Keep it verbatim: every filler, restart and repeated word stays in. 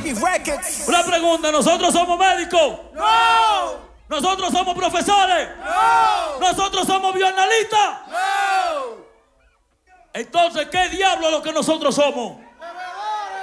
Baby Records. Una pregunta, ¿nosotros somos médicos? No. ¿Nosotros somos profesores? No. ¿Nosotros somos bioanalistas? No. Entonces, ¿qué diablo es lo que nosotros somos?